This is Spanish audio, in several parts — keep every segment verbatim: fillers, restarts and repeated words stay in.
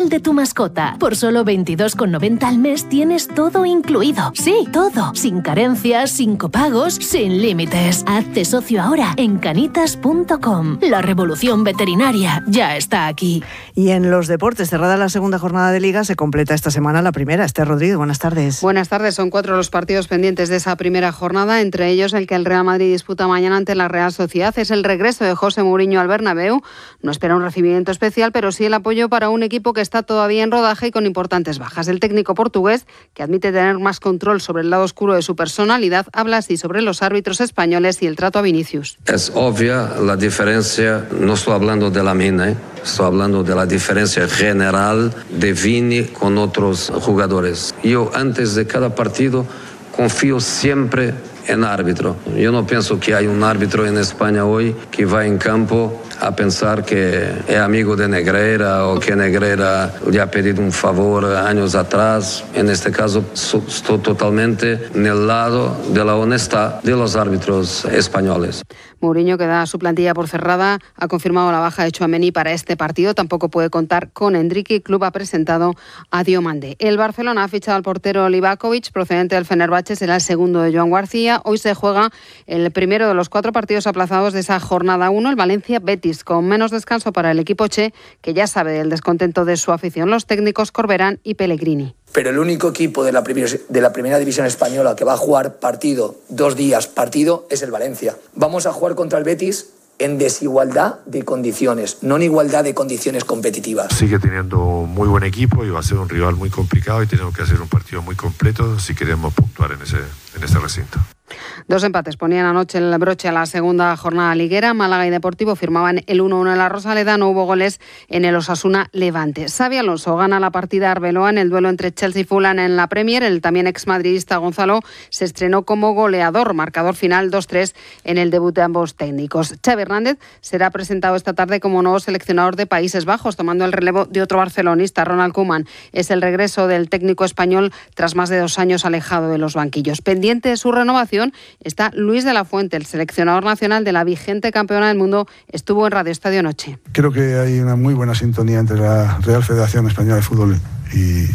de tu mascota. Por solo veintidós con noventa al mes tienes todo incluido. Sí, todo. Sin carencias, sin copagos, sin límites. Hazte socio ahora en canitas punto com. La revolución veterinaria ya está aquí. Y en los deportes, cerrada la segunda jornada de Liga, se completa esta semana la primera. Esther Rodríguez, buenas tardes. Buenas tardes. Son cuatro los partidos pendientes de esa primera jornada, entre ellos el que el Real Madrid disputa mañana ante la Real Sociedad. Es el regreso de José Mourinho al Bernabéu. No espera un recibimiento especial, pero sí el apoyo para un equipo que está todavía en rodaje y con importantes bajas. El técnico portugués, que admite tener más control sobre el lado oscuro de su personalidad, habla así sobre los árbitros españoles y el trato a Vinicius. Es obvia la diferencia, no estoy hablando de la mina, ¿eh? Estoy hablando de la diferencia general de Vini con otros jugadores. Yo antes de cada partido confío siempre en árbitro. Yo no pienso que hay un árbitro en España hoy que va en campo a pensar que es amigo de Negreira o que Negreira le ha pedido un favor años atrás. En este caso, estoy totalmente en el lado de la honestidad de los árbitros españoles. Mourinho, que da su plantilla por cerrada, ha confirmado la baja de Tchouaméni para este partido. Tampoco puede contar con Endrick y el club ha presentado a Diomande. El Barcelona ha fichado al portero Livakovic, procedente del Fenerbahce, será el segundo de Joan García. Hoy se juega el primero de los cuatro partidos aplazados de esa jornada uno, el Valencia-Betis, con menos descanso para el equipo che, que ya sabe del descontento de su afición, los técnicos Corberán y Pellegrini. Pero el único equipo de la, primer, de la primera división española que va a jugar partido, dos días partido, es el Valencia. Vamos a jugar contra el Betis en desigualdad de condiciones, no en igualdad de condiciones competitivas. Sigue teniendo muy buen equipo y va a ser un rival muy complicado y tenemos que hacer un partido muy completo si queremos puntuar en ese, en este recinto. Dos empates ponían anoche el broche a la segunda jornada liguera. Málaga y Deportivo firmaban el uno uno en la Rosaleda. No hubo goles en el Osasuna Levante. Xabi Alonso gana la partida a Arbeloa en el duelo entre Chelsea y Fulham en la Premier. El también exmadridista Gonzalo se estrenó como goleador. Marcador final dos tres en el debut de ambos técnicos. Xavi Hernández será presentado esta tarde como nuevo seleccionador de Países Bajos, tomando el relevo de otro barcelonista, Ronald Koeman. Es el regreso del técnico español tras más de dos años alejado de los banquillos. Pendiente de su renovación está Luis de la Fuente, el seleccionador nacional de la vigente campeona del mundo. Estuvo en Radio Estadio anoche. Creo que hay una muy buena sintonía entre la Real Federación Española de Fútbol y,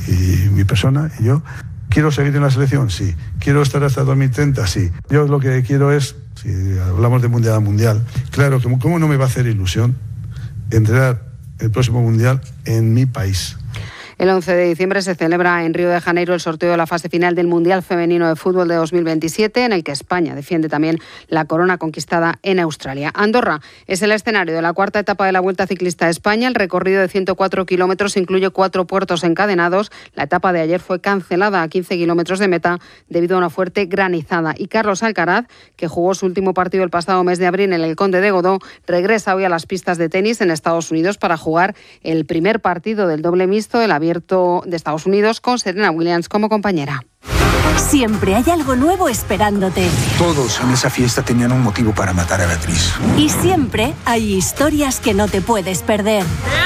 y mi persona y yo. ¿Quiero seguir en la selección? Sí. ¿Quiero estar hasta dos mil treinta? Sí. Yo lo que quiero es, si hablamos de mundial a mundial, claro, ¿cómo no me va a hacer ilusión entrenar el próximo mundial en mi país? El once de diciembre se celebra en Río de Janeiro el sorteo de la fase final del Mundial Femenino de Fútbol de dos mil veintisiete, en el que España defiende también la corona conquistada en Australia. Andorra es el escenario de la cuarta etapa de la Vuelta Ciclista a España. El recorrido de ciento cuatro kilómetros incluye cuatro puertos encadenados. La etapa de ayer fue cancelada a quince kilómetros de meta debido a una fuerte granizada. Y Carlos Alcaraz, que jugó su último partido el pasado mes de abril en el Conde de Godó, regresa hoy a las pistas de tenis en Estados Unidos para jugar el primer partido del doble mixto del Abierto de Estados Unidos con Serena Williams como compañera. Siempre hay algo nuevo esperándote. Todos en esa fiesta tenían un motivo para matar a Beatriz. Y siempre hay historias que no te puedes perder.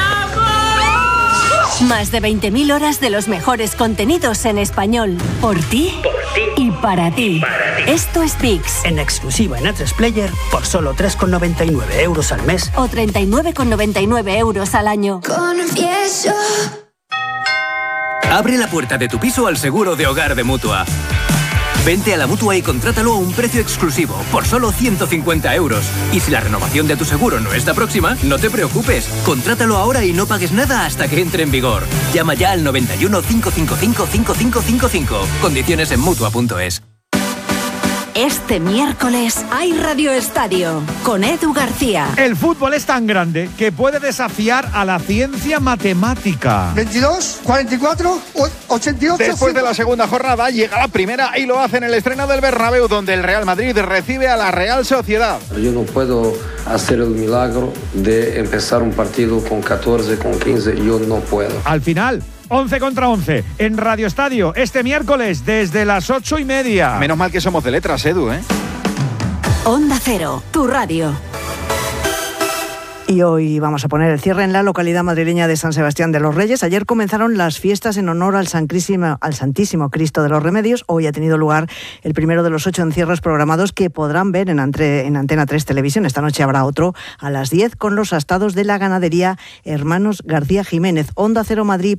Más de veinte mil horas de los mejores contenidos en español. Por ti, por ti y para ti. Para ti. Esto es VIX. En exclusiva en A tres Player por solo tres con noventa y nueve euros al mes. O treinta y nueve con noventa y nueve euros al año. Confieso. Abre la puerta de tu piso al seguro de hogar de Mutua. Vente a la Mutua y contrátalo a un precio exclusivo, por solo ciento cincuenta euros. Y si la renovación de tu seguro no está próxima, no te preocupes. Contrátalo ahora y no pagues nada hasta que entre en vigor. Llama ya al noventa y uno, cinco cinco cinco, cinco cinco cinco cinco. Condiciones en Mutua punto es. Este miércoles hay Radio Estadio con Edu García. El fútbol es tan grande que puede desafiar a la ciencia matemática. veintidós, cuarenta y cuatro, ochenta y ocho. Después de la segunda jornada llega la primera y lo hace en el estreno del Bernabéu, donde el Real Madrid recibe a la Real Sociedad. Yo no puedo hacer el milagro de empezar un partido con catorce, con quince, yo no puedo. Al final, once contra once, en Radio Estadio, este miércoles, desde las ocho y media. Menos mal que somos de letras, Edu, ¿eh? Onda Cero, tu radio. Y hoy vamos a poner el cierre en la localidad madrileña de San Sebastián de los Reyes. Ayer comenzaron las fiestas en honor al, al Santísimo Cristo de los Remedios. Hoy ha tenido lugar el primero de los ocho encierros programados que podrán ver en, entre, en Antena tres Televisión. Esta noche habrá otro a las diez con los astados de la ganadería Hermanos García Jiménez. Onda Cero Madrid